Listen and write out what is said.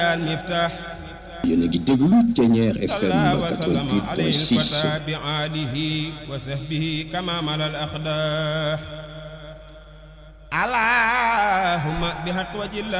المفتاح yéen a ngi déglu Thiéniere FM صلى وسلم عليه 88.6 الفتى بعاله وصحبه كما ملا الأخداح اللهم بحق وجه الله